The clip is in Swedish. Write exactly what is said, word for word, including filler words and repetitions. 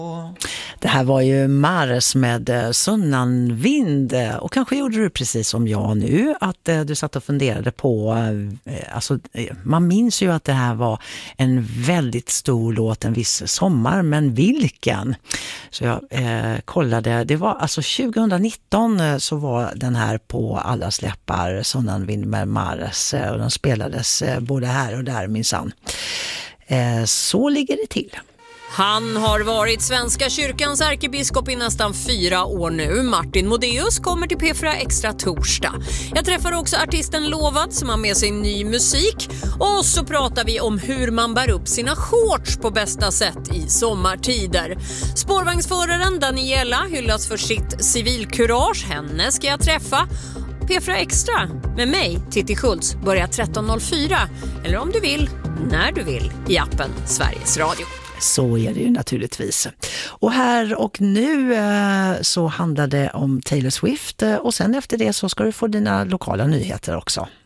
Det här var ju Mares med Sunnanvind, och kanske gjorde du precis som jag nu, att du satt och funderade på, alltså man minns ju att det här var en väldigt stor låt en viss sommar, men vilken? Så jag eh, kollade, det var alltså tjugonitton så var den här på alla släppar, Sunnanvind med Mares, och den spelades både här och där minsann. Eh, så ligger det till. Han har varit Svenska kyrkans ärkebiskop i nästan fyra år nu. Martin Modéus kommer till P fyra Extra torsdag. Jag träffar också artisten Lovad som har med sig ny musik. Och så pratar vi om hur man bär upp sina shorts på bästa sätt i sommartider. Spårvagnsföraren Daniela hyllas för sitt civilkurage. Henne ska jag träffa. P fyra Extra med mig, Titti Schultz, börjar tretton noll fyra. Eller om du vill, när du vill, i appen Sveriges Radio. Så är det ju naturligtvis. Och här och nu eh, så handlar det om Taylor Swift, eh, och sen efter det så ska du få dina lokala nyheter också.